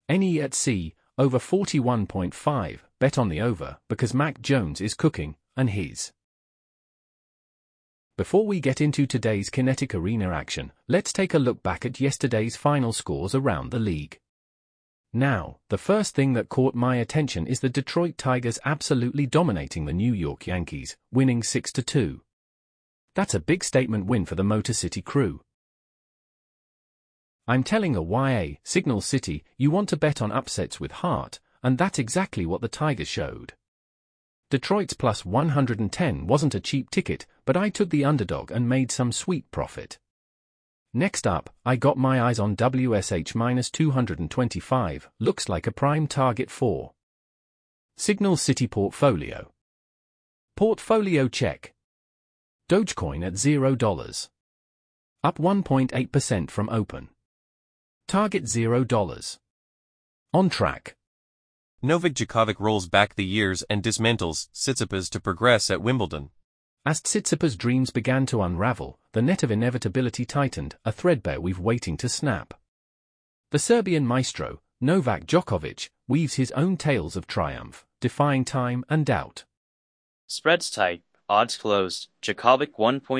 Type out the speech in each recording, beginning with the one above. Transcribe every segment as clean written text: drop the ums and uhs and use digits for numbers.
NE at C, over 41.5, bet on the over, because Mac Jones is cooking, and his. Before we get into today's Kinetic Arena action, let's take a look back at yesterday's final scores around the league. Now, the first thing that caught my attention is the Detroit Tigers absolutely dominating the New York Yankees, winning 6-2. That's a big statement win for the Motor City crew. I'm telling a YA, Signal City, you want to bet on upsets with heart, and that's exactly what the Tigers showed. Detroit's plus 110 wasn't a cheap ticket, but I took the underdog and made some sweet profit. Next up, I got my eyes on WSH minus 225, looks like a prime target for Signal City portfolio. Portfolio check. Dogecoin at $0. Up 1.8% from open. Target $0. On track. Novak Djokovic rolls back the years and dismantles Tsitsipas to progress at Wimbledon. As Tsitsipas' dreams began to unravel, the net of inevitability tightened, a threadbare weave waiting to snap. The Serbian maestro, Novak Djokovic, weaves his own tales of triumph, defying time and doubt. Spreads tight, odds closed, Djokovic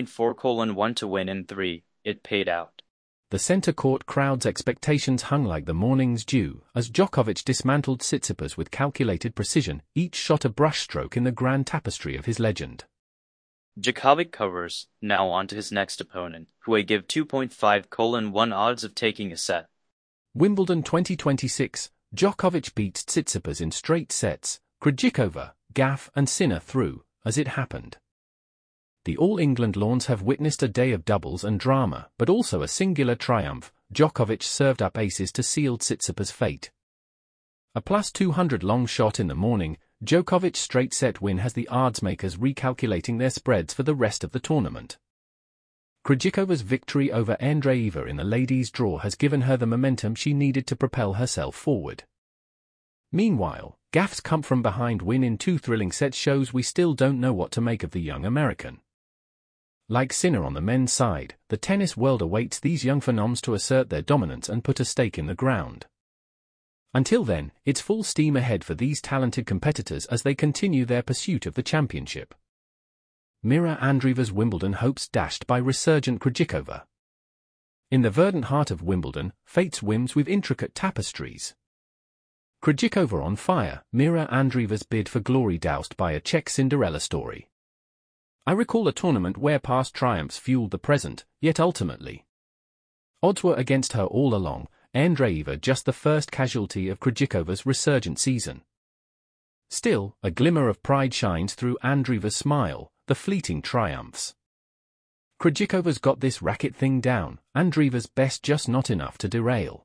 1.4:1 to win in 3, it paid out. The center court crowd's expectations hung like the morning's dew, as Djokovic dismantled Tsitsipas with calculated precision, each shot a brushstroke in the grand tapestry of his legend. Djokovic covers, now on to his next opponent, who I give 2.5:1 odds of taking a set. Wimbledon 2026, Djokovic beats Tsitsipas in straight sets, Krejcikova, Gaff and Sinner through, as it happened. The All England lawns have witnessed a day of doubles and drama, but also a singular triumph. Djokovic served up aces to seal Tsitsipas' fate. A plus 200 long shot in the morning, Djokovic's straight-set win has the oddsmakers recalculating their spreads for the rest of the tournament. Krejcikova's victory over Andreeva in the ladies' draw has given her the momentum she needed to propel herself forward. Meanwhile, Gaff's come-from-behind win in 2 thrilling sets shows we still don't know what to make of the young American. Like Sinner on the men's side, the tennis world awaits these young phenoms to assert their dominance and put a stake in the ground. Until then, it's full steam ahead for these talented competitors as they continue their pursuit of the championship. Mira Andreeva's Wimbledon hopes dashed by resurgent Krejcikova. In the verdant heart of Wimbledon, fate's whims with intricate tapestries. Krejcikova on fire, Mira Andreeva's bid for glory doused by a Czech Cinderella story. I recall a tournament where past triumphs fueled the present, yet ultimately odds were against her all along, Andreeva just the first casualty of Krejcikova's resurgent season. Still, a glimmer of pride shines through Andreeva's smile, the fleeting triumphs. Krejcikova's got this racket thing down, Andreeva's best just not enough to derail.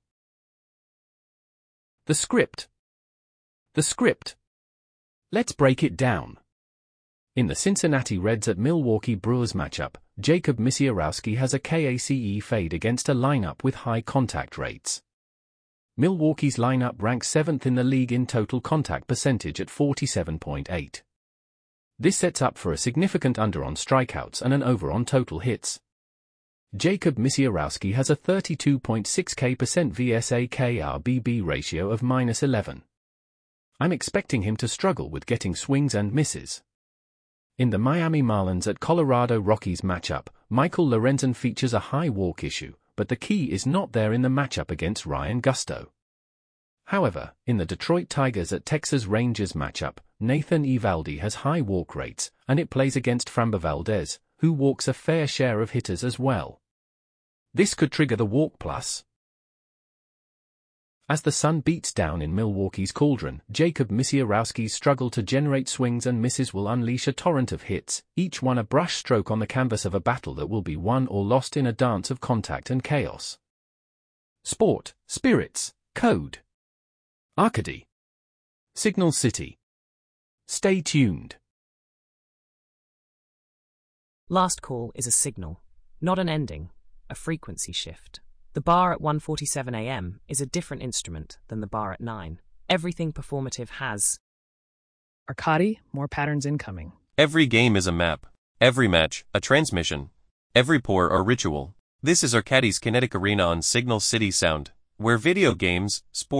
The script. The script. Let's break it down. In the Cincinnati Reds at Milwaukee Brewers matchup, Jacob Misiorowski has a KACE fade against a lineup with high contact rates. Milwaukee's lineup ranks 7th in the league in total contact percentage at 47.8. This sets up for a significant under on strikeouts and an over on total hits. Jacob Misiorowski has a 32.6% VSA-KRBB ratio of -11. I'm expecting him to struggle with getting swings and misses. In the Miami Marlins at Colorado Rockies matchup, Michael Lorenzen features a high walk issue, but the key is not there in the matchup against Ryan Gusto. However, in the Detroit Tigers at Texas Rangers matchup, Nathan Eovaldi has high walk rates, and it plays against Framber Valdez, who walks a fair share of hitters as well. This could trigger the walk plus. As the sun beats down in Milwaukee's cauldron, Jacob Misiorowski's struggle to generate swings and misses will unleash a torrent of hits, each one a brush stroke on the canvas of a battle that will be won or lost in a dance of contact and chaos. Sport, spirits, code. Arcady. Signal City. Stay tuned. Last call is a signal, not an ending, a frequency shift. The bar at 1:47 a.m. is a different instrument than the bar at 9. Everything performative has Arcady, more patterns incoming. Every game is a map. Every match, a transmission. Every pour a ritual. This is Arcady's Kinetic Arena on Signal City Sound, where video games, sports,